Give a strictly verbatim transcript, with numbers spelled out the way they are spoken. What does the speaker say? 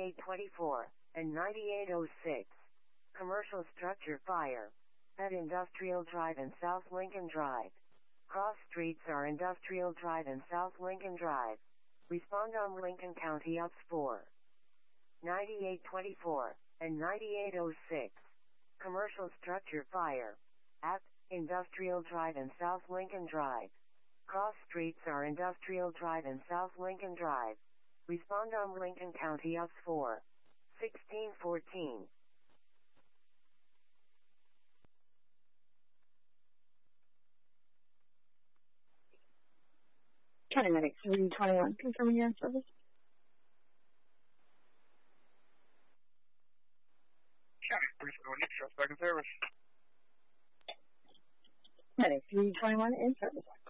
ninety-eight twenty-four and ninety-eight oh six. Commercial structure fire at Industrial Drive and South Lincoln Drive. Cross streets are Industrial Drive and South Lincoln Drive. Respond on Lincoln County Ops four. ninety-eight twenty-four and ninety-eight oh six. Commercial structure fire at Industrial Drive and South Lincoln Drive. Cross streets are Industrial Drive and South Lincoln Drive. Respond on Lincoln County Ops four. sixteen fourteen. County Medic three twenty-one, confirming your service. County three twenty-one, Nick, back in service. Medic three twenty-one in service.